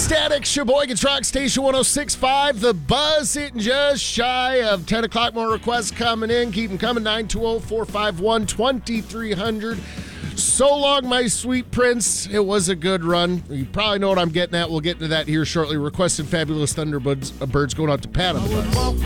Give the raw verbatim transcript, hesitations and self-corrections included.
Static, Sheboygan Rock Station one oh six point five. The Buzz hitting just shy of ten o'clock. More requests coming in. Keep them coming. nine two zero, four five one, two three zero zero. So long, my sweet prince. It was a good run. You probably know what I'm getting at. We'll get into that here shortly. Requested Fabulous Thunderbirds uh, birds going out to Pat on the Buzz.